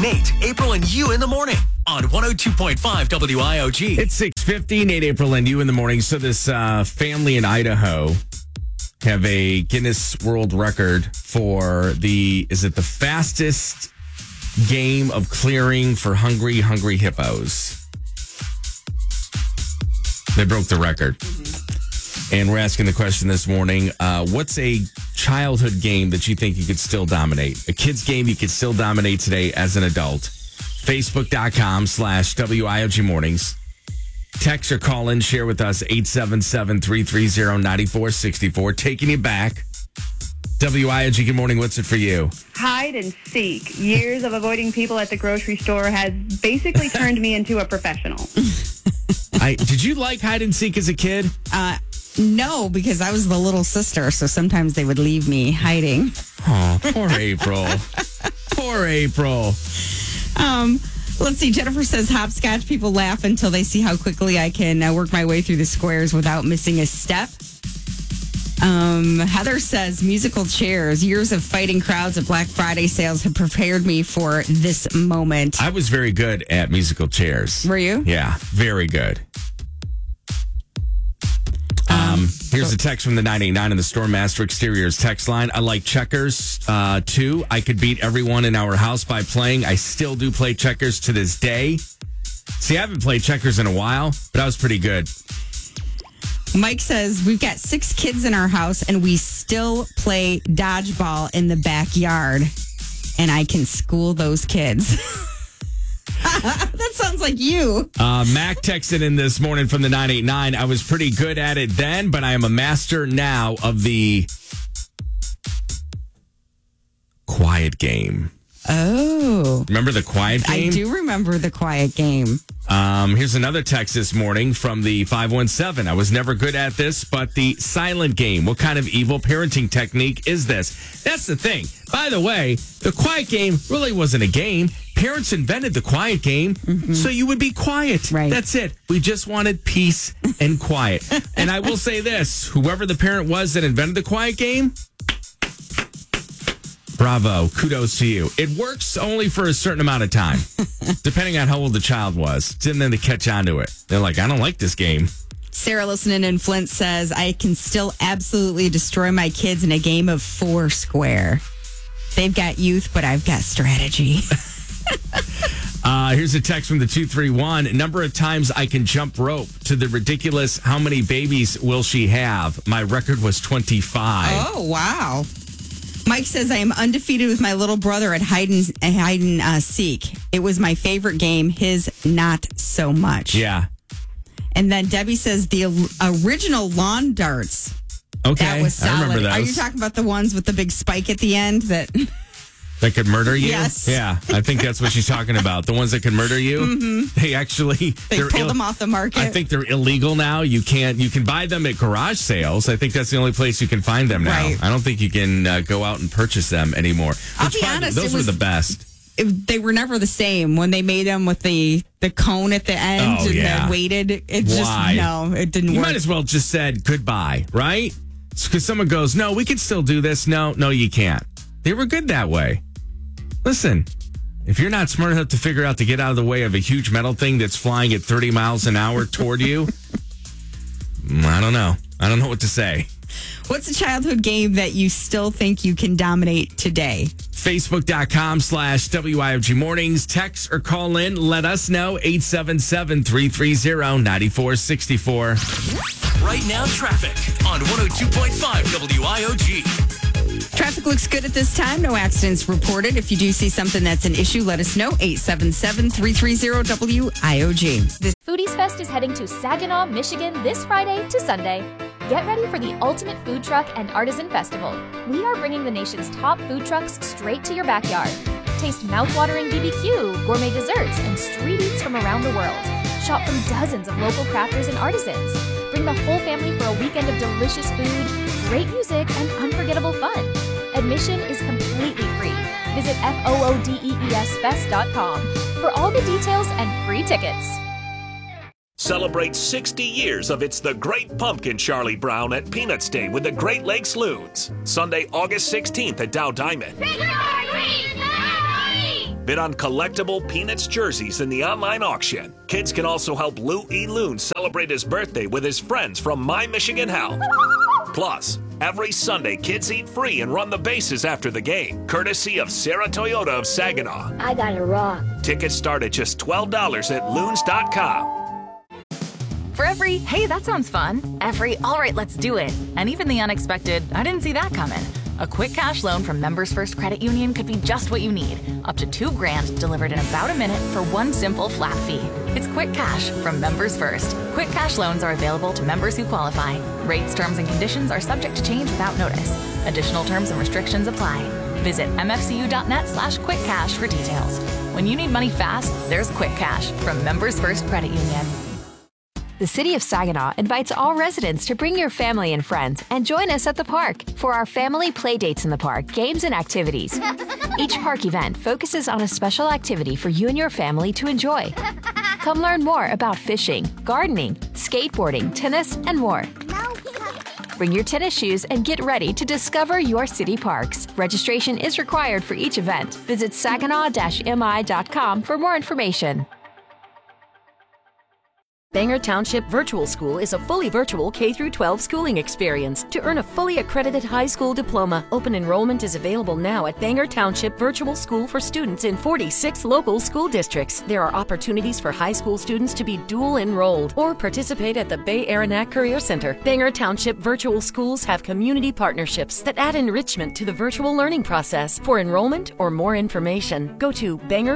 Nate, April, and you in the morning on 102.5 WIOG. It's 6:50, Nate, April, and you in the morning. So this family in Idaho have a Guinness World Record for the fastest game of clearing for hungry hippos. They broke the record. And we're asking the question this morning, what's a childhood game that you think you could still dominate? A kid's game you could still dominate today as an adult. Facebook.com/WIOG Mornings. Text or call in, share with us, 877-330-9464. Taking you back. WIOG, good morning. What's it for you? Hide and seek. Years of avoiding people at the grocery store has basically turned me into a professional. Did you like hide and seek as a kid? No, because I was the little sister, so sometimes they would leave me hiding. Oh, poor April. Poor April. Let's see. Jennifer says hopscotch. People laugh until they see how quickly I can work my way through the squares without missing a step. Heather says musical chairs. Years of fighting crowds at Black Friday sales have prepared me for this moment. I was very good at musical chairs. Were you? Yeah, very good. Here's a text from the 989 in the Stormmaster Exteriors text line. I like checkers, too. I could beat everyone in our house by playing. I still do play checkers to this day. See, I haven't played checkers in a while, but I was pretty good. Mike says, we've got 6 kids in our house, and we still play dodgeball in the backyard. And I can school those kids. That sounds like you. Mac texted in this morning from the 989. I was pretty good at it then, but I am a master now of the quiet game. Oh. Remember the quiet game? I do remember the quiet game. Here's another text this morning from the 517. I was never good at this, but the silent game. What kind of evil parenting technique is this? That's the thing. By the way, the quiet game really wasn't a game. Parents invented the quiet game, so you would be quiet. Right. That's it. We just wanted peace and quiet. And I will say this, whoever the parent was that invented the quiet game, bravo. Kudos to you. It works only for a certain amount of time, depending on how old the child was. And then they catch on to it. They're like, I don't like this game. Sarah listening in Flint says, I can still absolutely destroy my kids in a game of Foursquare. They've got youth, but I've got strategy. Here's a text from the 231. Number of times I can jump rope to the ridiculous how many babies will she have? My record was 25. Oh, wow. Mike says, I am undefeated with my little brother at hide and seek. It was my favorite game. His, not so much. Yeah. And then Debbie says, the original lawn darts. Okay. That was solid. I remember those. Are you talking about the ones with the big spike at the end that could murder you? Yes. Yeah, I think that's what she's talking about. The ones that can murder you. Mm-hmm. They pulled them off the market. I think they're illegal now. You can buy them at garage sales. I think that's the only place you can find them now. Right. I don't think you can go out and purchase them anymore. I'll be honest, those were the best. They were never the same when they made them with the cone at the end and then waited. It it didn't work. You might as well just said goodbye, right? Because someone goes, no, we can still do this. No, you can't. They were good that way. Listen, if you're not smart enough to figure out to get out of the way of a huge metal thing that's flying at 30 miles an hour toward you, I don't know. I don't know what to say. What's a childhood game that you still think you can dominate today? Facebook.com/WIOG Mornings. Text or call in. Let us know. 877-330-9464. Right now, traffic on 102.5 WIOG. Traffic looks good at this time. No accidents reported. If you do see something that's an issue, let us know. 877-330-WIOG. Foodies Fest is heading to Saginaw, Michigan this Friday to Sunday. Get ready for the ultimate food truck and artisan festival. We are bringing the nation's top food trucks straight to your backyard. Taste mouth-watering BBQ, gourmet desserts, and street eats from around the world. Shop from dozens of local crafters and artisans. Bring the whole family for a weekend of delicious food, great music, and unforgettable fun. Admission is completely free. Visit FOODEESFest.com for all the details and free tickets. Celebrate 60 years of It's the Great Pumpkin Charlie Brown at Peanuts Day with the Great Lakes Loons. Sunday, August 16th at Dow Diamond. Bid on collectible Peanuts jerseys in the online auction. Kids can also help Lou E. Loon celebrate his birthday with his friends from My Michigan Health. Plus, every Sunday, kids eat free and run the bases after the game, courtesy of Sarah Toyota of Saginaw. I got a rock. Tickets start at just $12 at loons.com. For every, hey, that sounds fun, every, all right, let's do it, and even the unexpected, I didn't see that coming. A quick cash loan from Members First Credit Union could be just what you need. Up to $2,000 delivered in about a minute for one simple flat fee. It's Quick Cash from Members First. Quick cash loans are available to members who qualify. Rates, terms, and conditions are subject to change without notice. Additional terms and restrictions apply. Visit mfcu.net/quickcash for details. When you need money fast, there's Quick Cash from Members First Credit Union. The City of Saginaw invites all residents to bring your family and friends and join us at the park for our family play dates in the park, games and activities. Each park event focuses on a special activity for you and your family to enjoy. Come learn more about fishing, gardening, skateboarding, tennis, and more. Bring your tennis shoes and get ready to discover your city parks. Registration is required for each event. Visit saginaw-mi.com for more information. Bangor Township Virtual School is a fully virtual K-12 schooling experience. To earn a fully accredited high school diploma, open enrollment is available now at Bangor Township Virtual School for students in 46 local school districts. There are opportunities for high school students to be dual enrolled or participate at the Bay Aranac Career Center. Bangor Township Virtual Schools have community partnerships that add enrichment to the virtual learning process. For enrollment or more information, go to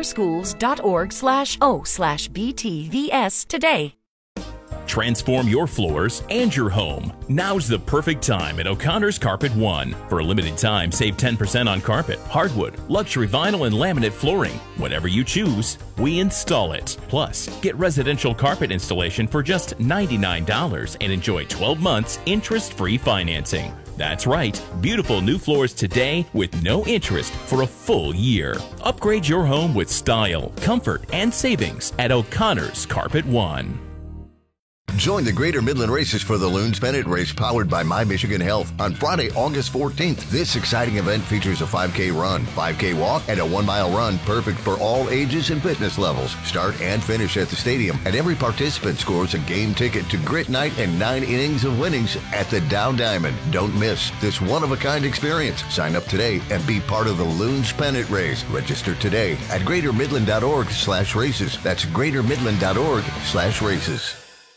bangorschools.org/o/BTVS today. Transform your floors and your home. Now's the perfect time at O'Connor's Carpet One. For a limited time, save 10% on carpet, hardwood, luxury vinyl, and laminate flooring. Whatever you choose, we install it. Plus, get residential carpet installation for just $99 and enjoy 12 months interest-free financing. That's right, beautiful new floors today with no interest for a full year. Upgrade your home with style, comfort, and savings at O'Connor's Carpet One. Join the Greater Midland Races for the Loons Pennant Race powered by My Michigan Health on Friday, August 14th. This exciting event features a 5K run, 5K walk, and a 1-mile run, perfect for all ages and fitness levels. Start and finish at the stadium, and every participant scores a game ticket to Grit Night and 9 innings of winnings at the Dow Diamond. Don't miss this one-of-a-kind experience. Sign up today and be part of the Loons Pennant Race. Register today at greatermidland.org/races. That's greatermidland.org/races.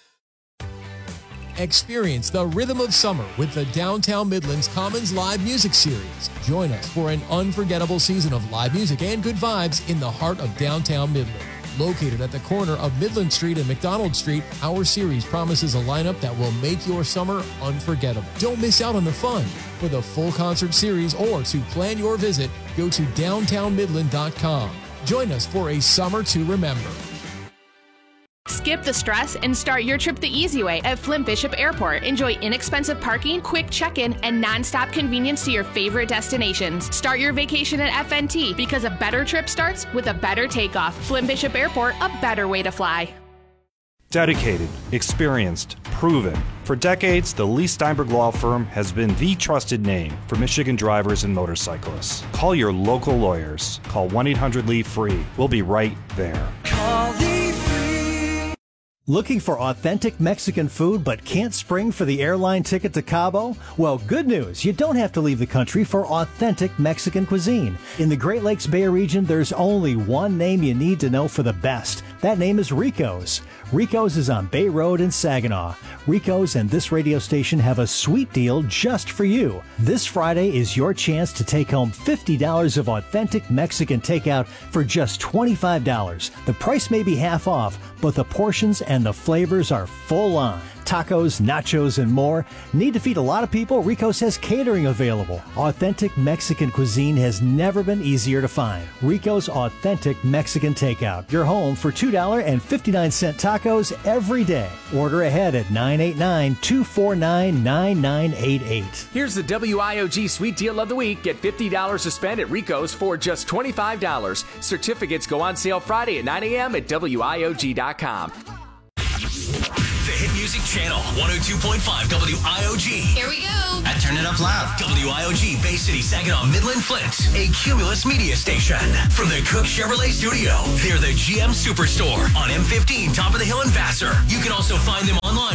Experience the rhythm of summer with the Downtown Midlands Commons Live Music Series. Join us for an unforgettable season of live music and good vibes in the heart of downtown Midland. Located at the corner of Midland Street and McDonald Street, our series promises a lineup that will make your summer unforgettable. Don't miss out on the fun. For the full concert series or to plan your visit, go to downtownmidland.com. Join us for a summer to remember. Skip the stress and start your trip the easy way at Flint Bishop Airport. Enjoy inexpensive parking, quick check-in, and non-stop convenience to your favorite destinations. Start your vacation at FNT because a better trip starts with a better takeoff. Flint Bishop Airport, a better way to fly. Dedicated, experienced, proven. For decades, the Lee Steinberg Law Firm has been the trusted name for Michigan drivers and motorcyclists. Call your local lawyers. Call 1-800-LEE-FREE. We'll be right there. Call Lee Free. Looking for authentic Mexican food but can't spring for the airline ticket to Cabo? Well, good news. You don't have to leave the country for authentic Mexican cuisine. In the Great Lakes Bay region, there's only one name you need to know for the best. That name is Rico's. Rico's is on Bay Road in Saginaw. Rico's and this radio station have a sweet deal just for you. This Friday is your chance to take home $50 of authentic Mexican takeout for just $25. The price may be half off, but the portions and the flavors are full on. Tacos, nachos, and more. Need to feed a lot of people? Rico's has catering available. Authentic Mexican cuisine has never been easier to find. Rico's Authentic Mexican Takeout. Your home for $2.59 tacos every day. Order ahead at 989-249-9988. Here's the WIOG Sweet Deal of the Week. Get $50 to spend at Rico's for just $25. Certificates go on sale Friday at 9 a.m. at WIOG.com. The hit music Music Channel, 102.5 WIOG. Here we go. At Turn It Up Loud. WIOG, Bay City, Saginaw, Midland, Flint. A Cumulus media station. From the Cook Chevrolet Studio, they're the GM Superstore on M15, top of the hill in Vassar. You can also find them online